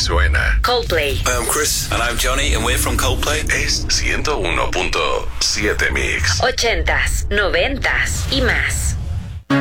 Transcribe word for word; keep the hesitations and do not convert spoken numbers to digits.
suena. Coldplay. Hi, I'm Chris. And I'm Johnny, and we're from Coldplay. Es ciento uno punto siete Mix. Ochentas, noventas y más.